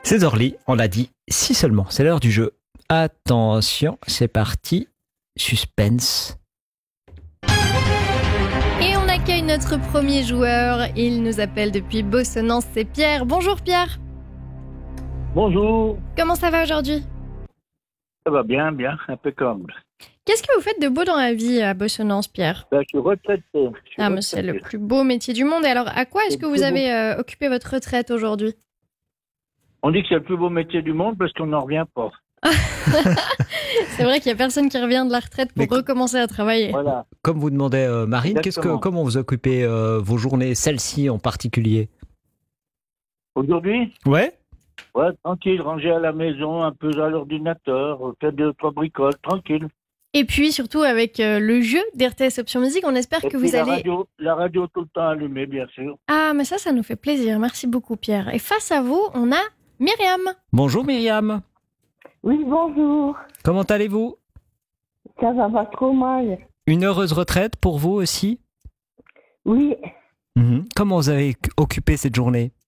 C'est Orly, on l'a dit, si seulement, c'est l'heure du jeu. Attention, c'est parti, suspense. Et on accueille notre premier joueur, il nous appelle depuis Bossonnance, c'est Pierre. Bonjour Pierre. Bonjour, Comment ça va aujourd'hui? ça va bien, impeccable. Qu'est-ce que vous faites de beau dans la vie à Bossonnance, Pierre? Je suis retraité. Mais c'est le plus beau métier du monde. Et alors, à quoi est-ce que vous avez occupé votre retraite aujourd'hui? On dit que c'est le plus beau métier du monde parce qu'on n'en revient pas. C'est vrai qu'il n'y a personne qui revient de la retraite pour recommencer à travailler. Voilà. Comme vous demandait Marine, Exactement. comment vous occupez vos journées, celle-ci en particulier? Aujourd'hui, Ouais. tranquille, ranger à la maison, un peu à l'ordinateur, faire 2-3 bricoles, tranquille. Et puis surtout avec le jeu d'RTS Option Musique, on espère Et que puis vous allez... la radio tout le temps allumée, bien sûr. Ah, mais ça nous fait plaisir. Merci beaucoup, Pierre. Et face à vous, on a Myriam. Bonjour Myriam, Oui, bonjour. comment allez-vous? Ça va pas trop mal. Une heureuse retraite pour vous aussi? Oui, Comment vous avez occupé cette journée?